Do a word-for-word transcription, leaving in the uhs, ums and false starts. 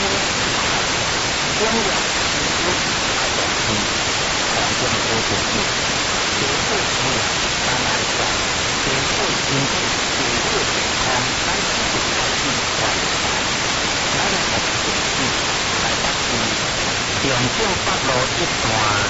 中央有大家听，环境多重要，社会需要当然在社会经济社会健康改善的开始关怀，咱来学政府来发挥，用政法路一段。